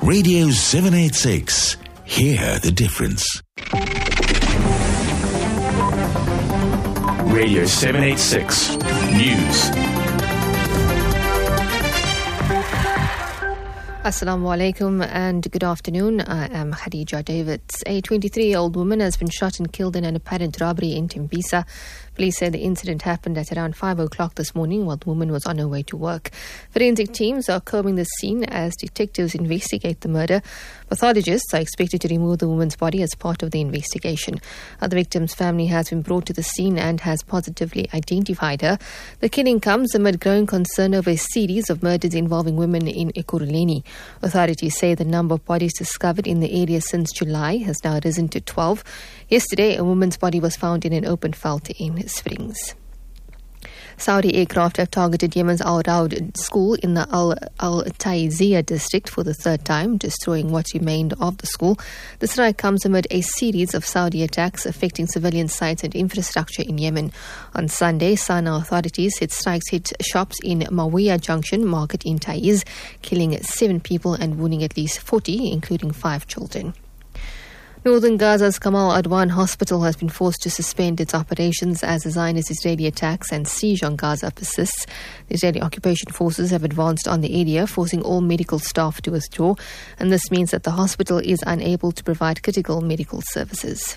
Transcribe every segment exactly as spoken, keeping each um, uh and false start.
Radio seven eighty-six. Hear the difference. Radio seven eighty-six News. Assalamu alaikum and good afternoon. I am Khadija Davids. A twenty-three-year-old woman has been shot and killed in an apparent robbery in Tembisa. Police say the incident happened at around five o'clock this morning while the woman was on her way to work. Forensic teams are combing the scene as detectives investigate the murder. Pathologists are expected to remove the woman's body as part of the investigation. Uh, the victim's family has been brought to the scene and has positively identified her. The killing comes amid growing concern over a series of murders involving women in Ekurhuleni. Authorities say the number of bodies discovered in the area since July has now risen to twelve. Yesterday, a woman's body was found in an open veld in Springs. Saudi aircraft have targeted Yemen's Al Raud school in the Al Al Taiziyah district for the third time, destroying what remained of the school. The strike comes amid a series of Saudi attacks affecting civilian sites and infrastructure in Yemen. On Sunday, Sana'a authorities said strikes hit shops in Mawiya Junction market in Taiz, killing seven people and wounding at least forty, including five children. Northern Gaza's Kamal Adwan Hospital has been forced to suspend its operations as the Zionist Israeli attacks and siege on Gaza persists. The Israeli occupation forces have advanced on the area, forcing all medical staff to withdraw, and this means that the hospital is unable to provide critical medical services.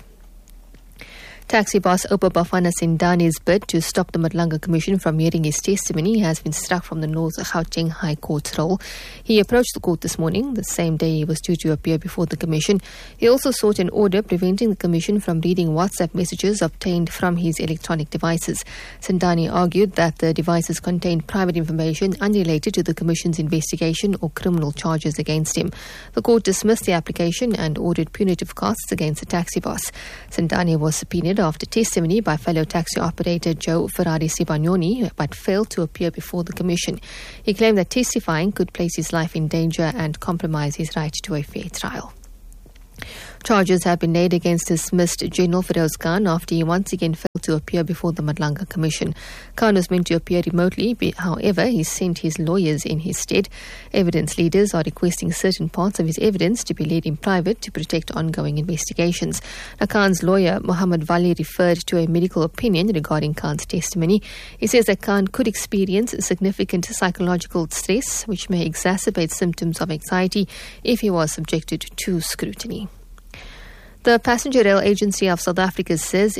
Taxi boss Opa Bafana Sindani's bid to stop the Madlanga Commission from hearing his testimony has been struck from the North Gauteng High Court's roll. He approached the court this morning, the same day he was due to appear before the Commission. He also sought an order preventing the Commission from reading WhatsApp messages obtained from his electronic devices. Sindani argued that the devices contained private information unrelated to the Commission's investigation or criminal charges against him. The court dismissed the application and ordered punitive costs against the taxi boss. Sindani was subpoenaed after testimony by fellow taxi operator Joe Ferrari Sibagnoni, but failed to appear before the Commission. He claimed that testifying could place his life in danger and compromise his right to a fair trial. Charges have been laid against dismissed General Feroz Khan after he once again failed to appear before the Madlanga Commission. Khan was meant to appear remotely, however, he sent his lawyers in his stead. Evidence leaders are requesting certain parts of his evidence to be laid in private to protect ongoing investigations. Now, Khan's lawyer, Mohammed Vali, referred to a medical opinion regarding Khan's testimony. He says that Khan could experience significant psychological stress, which may exacerbate symptoms of anxiety if he was subjected to scrutiny. The Passenger Rail Agency of South Africa says